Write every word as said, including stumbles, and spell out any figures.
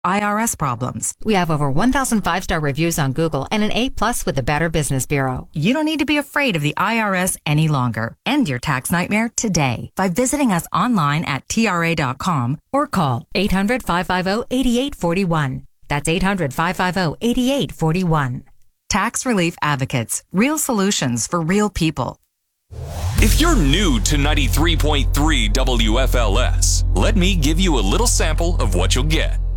I R S problems. We have over one thousand five-star reviews on Google and an A plus with the Better Business Bureau. You don't need to be afraid of the I R S any longer. End your tax nightmare today by visiting us online at T R A dot com or call eight hundred, five five zero, eight eight four one. That's eight hundred, five five zero, eight eight four one. Tax Relief Advocates. Real solutions for real people. If you're new to ninety-three point three W F L S, let me give you a little sample of what you'll get.